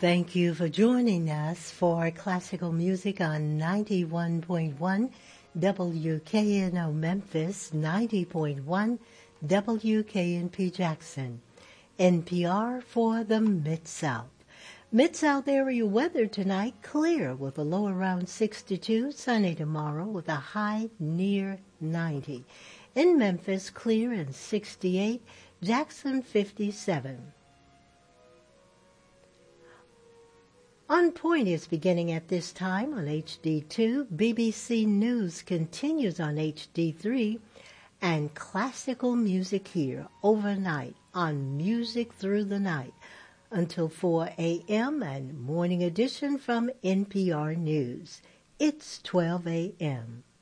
Thank you for joining us for classical music on 91.1 WKNO Memphis, 90.1 WKNP Jackson, NPR for the Mid-South. Mid-South area weather tonight, clear with a low around 62, sunny tomorrow with a high near 90. In Memphis, clear and 68, Jackson 57. On Point is beginning at this time on HD2. BBC News continues on HD3. And classical music here overnight on Music Through the Night until 4 a.m. and morning edition from NPR News. It's 12 a.m.